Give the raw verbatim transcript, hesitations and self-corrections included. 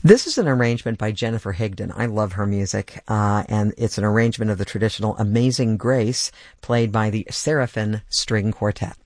This is an arrangement by Jennifer Higdon. I love her music, uh, and it's an arrangement of the traditional Amazing Grace played by the Seraphim String Quartet.